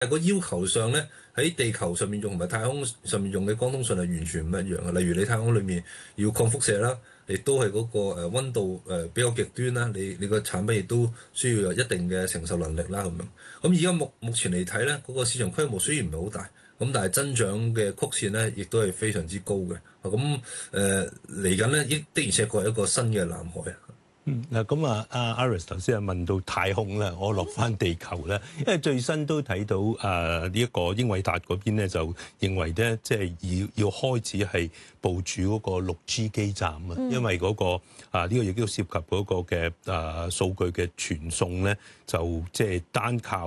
係個要求上咧，喺地球上面用同埋太空上面用嘅光通訊係完全唔一樣嘅。例如你太空裏面要抗輻射啦，亦都係嗰個溫度比較極端啦，你個產品亦都需要有一定嘅承受能力啦咁樣。咁而家目前嚟睇咧，嗰個市場規模雖然唔係好大，咁但係增長嘅曲線咧，亦都係非常之高嘅。咁嚟緊咧，的而且確係一個新嘅藍海。 嗱咁啊，阿 Iris 頭先係問到太空啦，我落翻地球咧，因為最新都睇到呢一個英偉達嗰邊咧就認為咧，即係要開始係部署嗰個6G 基站啊，因為嗰個呢個亦都涉及嗰個嘅數據嘅傳送咧，就即係單靠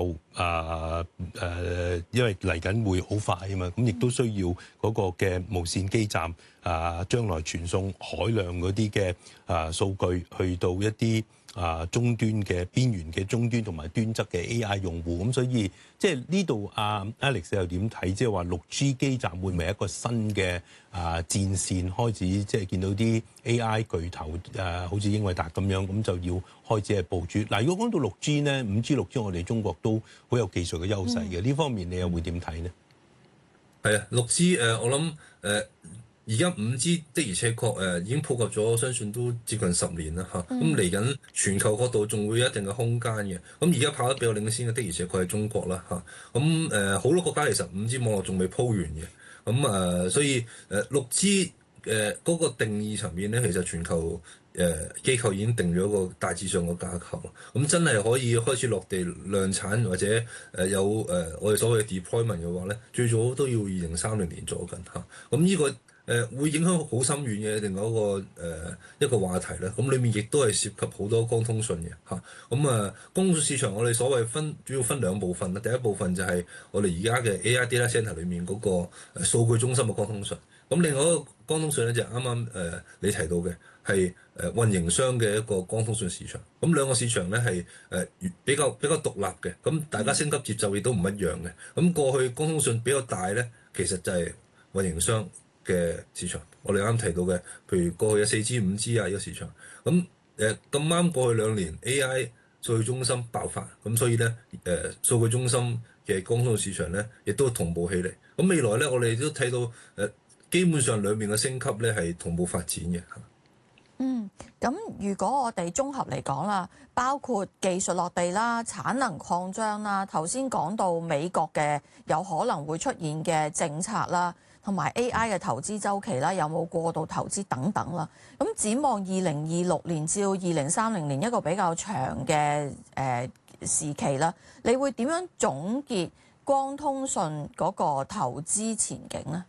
因為嚟緊會好快啊嘛，咁亦都需要嗰個嘅無線基站將來傳送海量嗰啲嘅數據去到一啲終端嘅邊緣嘅終端同埋端側嘅 AI 用戶，咁所以即係呢度Alex 又點睇？即係話6G 基站會唔會係一個新嘅戰線開始？即係見到啲 AI 巨頭好似英偉達咁樣，咁就要開始係部署。嗱，如果講到6G 咧，5G、6G 我哋中國都好有技術嘅優勢嘅，呢方面你又會點睇呢？ 係啊，6G 我諗而家5G 的而且確已經普及咗，我相信都接近10年啦嚇。咁嚟緊全球角度仲會有一定嘅空間嘅。咁而家跑得比較領先嘅的而且確係中國啦嚇。咁好多國家其實5G 網絡仲未鋪完嘅。咁所以6G 嗰個定義層面咧，其實全球機構已經定咗個大致上嘅架構。咁真係可以開始落地量產或者有我哋所謂嘅 deployment 嘅話咧，最早都要2030年做緊嚇。咁呢個會影響好深遠嘅另外一個話題啦。咁裡面亦都係涉及好多光通訊嘅嚇。光通訊市場我哋所謂主要分兩部分啦。第一部分就係我哋而家嘅 AI data centre 裡面嗰個數據中心嘅光通訊。咁另外一個光通訊咧就啱啱你提到嘅係運營商嘅一個光通訊市場。咁兩個市場咧係比較獨立嘅。咁大家升級節奏亦都唔一樣嘅。咁過去光通訊比較大咧，其實就係運營商嘅市場，我哋啱提到嘅，譬如過去嘅4G、5G 呢個市場，咁咁啱過去2年 AI 數據中心爆發，咁所以咧數據中心嘅光通訊市場咧，亦都同步起嚟。咁未來咧，我哋都睇到基本上兩面嘅升級咧係同步發展嘅。 咁如果我哋綜合嚟講啦，包括技術落地啦、產能擴張啦，頭先講到美國嘅有可能會出現嘅政策啦，同埋 AI 嘅投資週期啦，有冇過度投資等等啦。咁展望2026年至到2030年一個比較長嘅時期啦，你會點樣總結光通訊嗰個投資前景呢？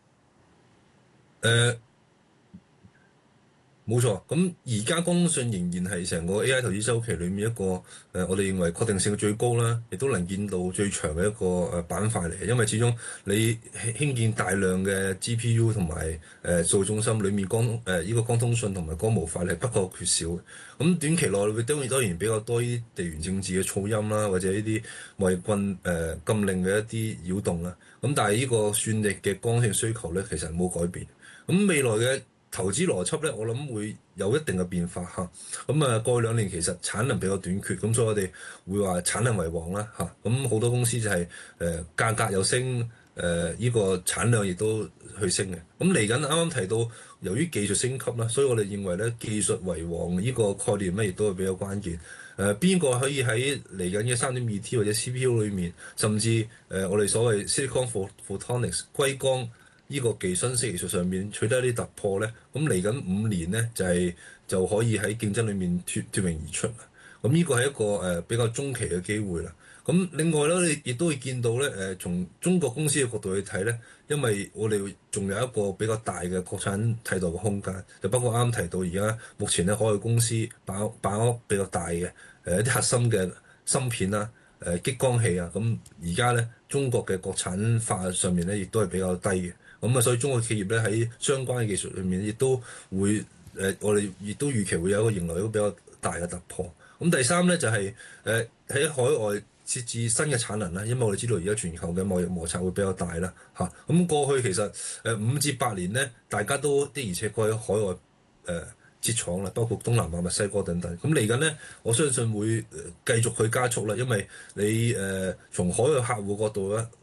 冇錯，咁而家光通訊仍然係成個 AI 投資周期裏面一個我哋認為確定性最高啦，亦都能見到最長嘅一個板塊嚟嘅。因為始終你興建大量嘅 GPU 同埋數據中心裏面呢個光通訊同埋光模塊係不可缺少嘅。咁短期內會當然比較多啲地緣政治嘅噪音啦，或者呢啲貿易禁令嘅一啲擾動啦。咁但係呢個算力嘅剛性需求咧，其實冇改變。咁未來嘅投資邏輯咧，我諗會有一定嘅變化嚇。過去2年其實產能比較短缺，咁所以我哋會話產能為王啦嚇。咁好多公司就係價格又升，呢個產量亦都去升嘅。咁嚟緊啱啱提到，由於技術升級啦，所以我哋認為咧技術為王呢個概念咧，亦都係比較關鍵。邊個可以喺嚟緊嘅3.2T 或者 CPU 裏面，甚至我哋所謂 Silicon Photonics 硅光呢個分析技術上面取得一啲突破咧，咁嚟緊5年咧就可以喺競爭裏面脫穎而出。咁呢個係一個比較中期嘅機會啦。咁另外咧，你亦都會見到咧從中國公司嘅角度去睇咧，因為我哋仲有一個比較大嘅國產替代嘅空間，就包括啱啱提到而家目前咧海外公司把握比較大嘅一啲核心嘅芯片啦、激光器啊，咁而家咧中國嘅國產化上面咧亦都係比較低嘅。所以中國企業咧喺相關嘅技術裏面亦都會我哋亦都預期會有一個迎來一個比較大嘅突破。咁第三咧就係喺海外設置新嘅產能啦，因為我哋知道而家全球嘅貿易摩擦會比較大啦嚇。過去其實5至8年咧，大家都的而且確喺海外設廠啦，包括東南亞、墨西哥等等。咁嚟緊咧，我相信會繼續去加速啦，因為你從海外客戶角度咧。